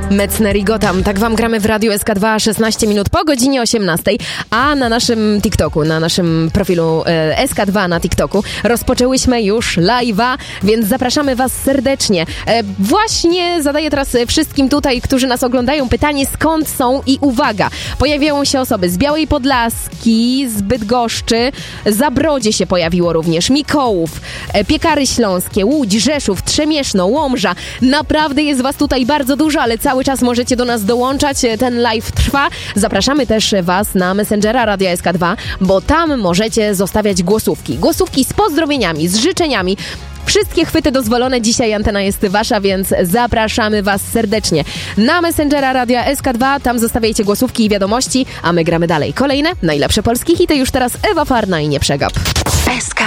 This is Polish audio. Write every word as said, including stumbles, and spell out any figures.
Metzner i Gotham. Tak wam gramy w Radiu S K dwa szesnaście minut po godzinie osiemnastej, a na naszym TikToku, na naszym profilu e, S K dwa na TikToku rozpoczęłyśmy już live'a, więc zapraszamy was serdecznie. E, właśnie zadaję teraz wszystkim tutaj, którzy nas oglądają, pytanie, skąd są i uwaga, pojawiają się osoby z Białej Podlaski, z Bydgoszczy, Zabrodzie się pojawiło również, Mikołów, e, Piekary Śląskie, Łódź, Rzeszów, Trzemieszno, Łomża. Naprawdę jest was tutaj bardzo dużo, ale cały czas możecie do nas dołączać, ten live trwa. Zapraszamy też was na Messengera Radia S K dwa, bo tam możecie zostawiać głosówki. Głosówki z pozdrowieniami, z życzeniami. Wszystkie chwyty dozwolone, dzisiaj antena jest wasza, więc zapraszamy was serdecznie na Messengera Radia S K dwa, tam zostawiajcie głosówki i wiadomości, a my gramy dalej. Kolejne, najlepsze polskie hity, już teraz Ewa Farna i Nie przegap. S K